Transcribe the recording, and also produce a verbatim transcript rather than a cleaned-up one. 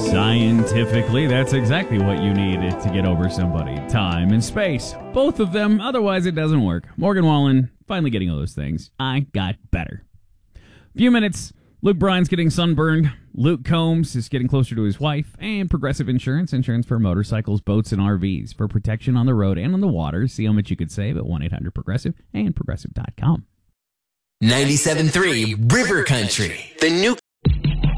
Scientifically, that's exactly what you need to get over somebody. Time and space. Both of them, otherwise it doesn't work. Morgan Wallen, finally getting all those things. I got better. Few minutes, Luke Bryan's getting sunburned. Luke Combs is getting closer to his wife. And Progressive Insurance, insurance for motorcycles, boats, and R Vs. For protection on the road and on the water. See how much you could save at one eight hundred progressive and progressive dot com. ninety-seven point three River Country, the new